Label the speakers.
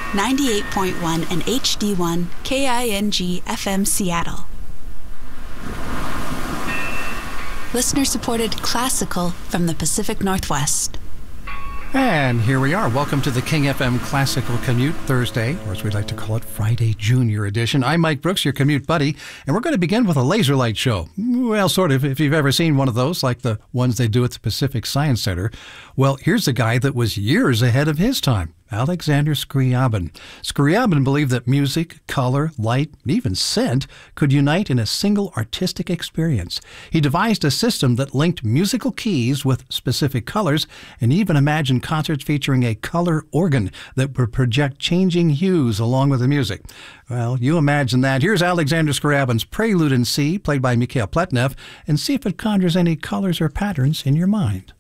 Speaker 1: 98.1 and HD1 KING FM Seattle. Listener-supported classical from the Pacific Northwest.
Speaker 2: And here we are. Welcome to the King FM Classical Commute Thursday, or as we'd like to call it, Friday Junior Edition. I'm Mike Brooks, your commute buddy, and we're going to begin with a laser light show. Well, sort of, if you've ever seen one of those, like the ones they do at the Pacific Science Center. Well, here's a guy that was years ahead of his time. Alexander Scriabin. Scriabin believed that music, color, light, and even scent could unite in a single artistic experience. He devised a system that linked musical keys with specific colors and even imagined concerts featuring a color organ that would project changing hues along with the music. Well, you imagine that. Here's Alexander Scriabin's Prelude in C, played by Mikhail Pletnev, and see if it conjures any colors or patterns in your mind.